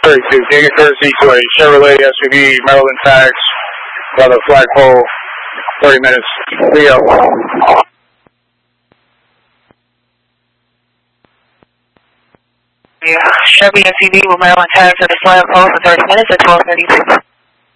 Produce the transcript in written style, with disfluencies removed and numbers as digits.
32. Take a courtesy to a Chevrolet SUV, Maryland tax, by the flagpole, 30 minutes. Leo. Yeah, Chevy SUV with Maryland tags at the flagpole for 30 minutes at 12:32.